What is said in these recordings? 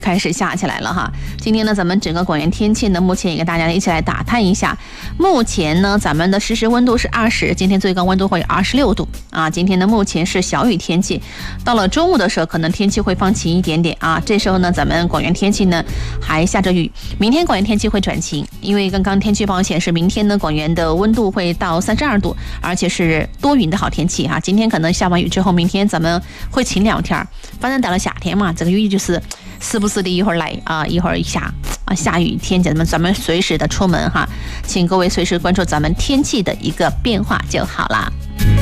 开始下起来了哈。今天呢，咱们整个广元天气呢，目前也跟大家一起来打探一下。目前呢，咱们的实时温度是20，今天最高温度会有26度啊。今天呢，目前是小雨天气，到了中午的时候，可能天气会放晴一点点啊。这时候呢，咱们广元天气呢还下着雨。明天广元天气会转晴，因为刚刚天气预报显示，明天呢广元的温度会到32度，而且是多云的好天气哈。今天可能下完雨之后，明天咱们会晴2天，反正到了夏天嘛，这个雨就是时不时的一会儿来啊，一会儿下啊，下雨天咱们随时的出门哈，请各位随时关注咱们天气的一个变化就好啦。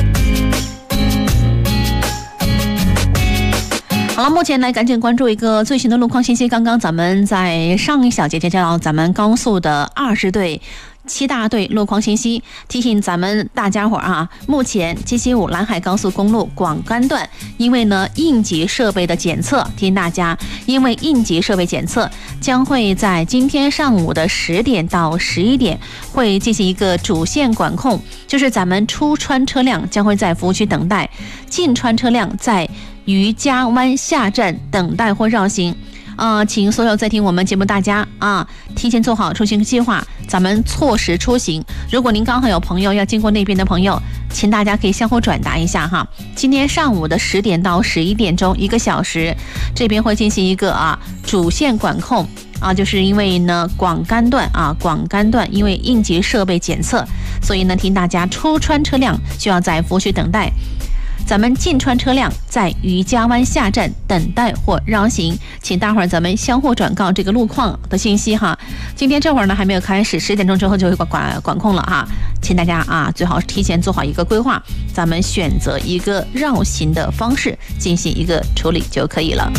好了，目前来赶紧关注一个最新的路况信息。刚刚咱们在上一小节介绍咱们高速的20对7大队路况信息，提醒咱们大家伙啊，目前775兰海高速公路广甘段，因为呢应急设备的检测，提醒大家，因为应急设备检测将会在今天上午的10点到11点会进行一个主线管控，就是咱们出川车辆将会在服务区等待，进川车辆在渔家湾下站等待或绕行。请所有在听我们节目大家啊，提前做好出行计划，咱们错时出行。如果您刚好有朋友要经过那边的朋友，请大家可以相互转达一下哈。今天上午的10点到11点钟1个小时，这边会进行一个主线管控啊，就是因为呢广甘段因为应急设备检测，所以呢提醒大家出川车辆需要在服务区等待。咱们进川车辆在渔家湾下站等待或绕行，请大伙儿咱们相互转告这个路况的信息哈。今天这会儿呢还没有开始，10点钟之后就会管控了哈，请大家最好提前做好一个规划，咱们选择一个绕行的方式进行一个处理就可以了。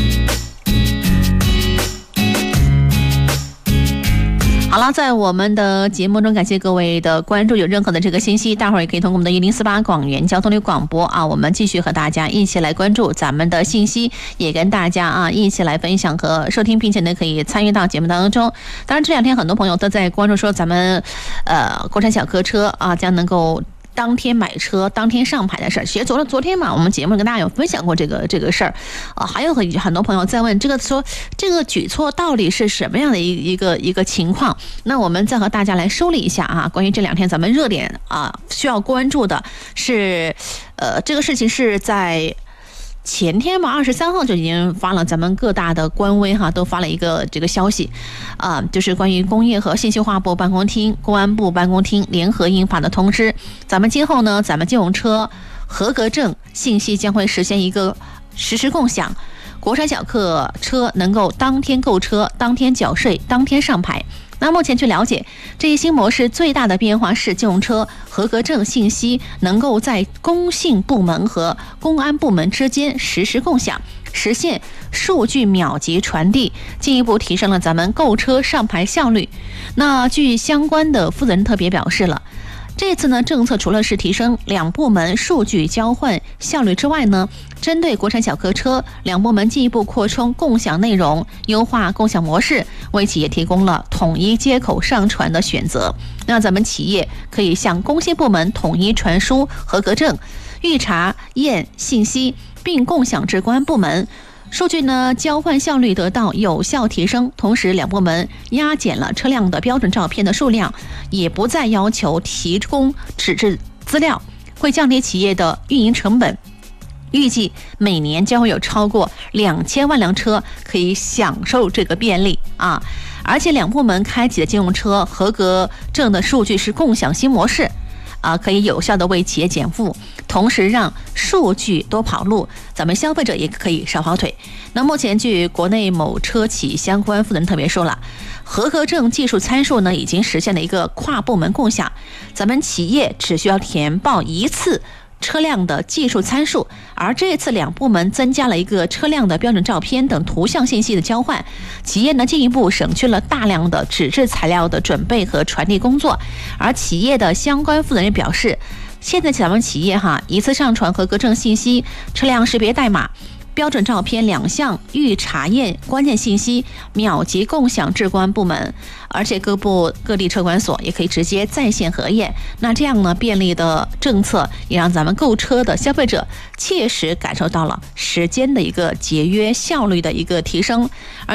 好了，在我们的节目中，感谢各位的关注。有任何的这个信息，大伙儿也可以通过我们的1048广元交通旅广播我们继续和大家一起来关注咱们的信息，也跟大家一起来分享和收听，并且呢可以参与到节目当中。当然，这2天很多朋友都在关注说咱们国产小客车将能够当天买车当天上牌的事儿。其实昨天嘛，我们节目跟大家有分享过这个事儿还有很多朋友在问这个举措到底是什么样的一个情况。那我们再和大家来梳理一下关于这2天咱们热点需要关注的是这个事情是在前天吧，23号就已经发了，咱们各大的官微都发了一个这个消息就是关于工业和信息化部办公厅、公安部办公厅联合印发的通知。咱们今后呢，咱们机动车合格证信息将会实现一个实时共享，国产小客车能够当天购车、当天缴税、当天上牌。那目前去了解，这一新模式最大的变化是机动车合格证信息能够在工信部门和公安部门之间实时共享，实现数据秒级传递，进一步提升了咱们购车上牌效率。那据相关的负责人特别表示了，这次呢，政策除了是提升两部门数据交换效率之外呢，针对国产小客车，两部门进一步扩充共享内容，优化共享模式，为企业提供了统一接口上传的选择。那咱们企业可以向工信部门统一传输合格证、预查验信息，并共享至公安部门。数据呢交换效率得到有效提升，同时两部门压减了车辆的标准照片的数量，也不再要求提供纸质资料，会降低企业的运营成本。预计每年将会有超过2000万辆车可以享受这个便利啊！而且两部门开启的机动车合格证的数据是共享新模式。可以有效的为企业减负，同时让数据多跑路，咱们消费者也可以少跑腿。那目前据国内某车企相关负责人特别说了，合格证技术参数呢已经实现了一个跨部门共享，咱们企业只需要填报一次车辆的技术参数，而这次两部门增加了一个车辆的标准照片等图像信息的交换，企业呢进一步省去了大量的纸质材料的准备和传递工作。而企业的相关负责人表示，现在咱们企业一次上传合格证信息、车辆识别代码、标准照片2项预查验关键信息秒级共享至公安部门，而且各地车管所也可以直接在线核验。那这样呢，便利的政策也让咱们购车的消费者切实感受到了时间的一个节约、效率的一个提升。而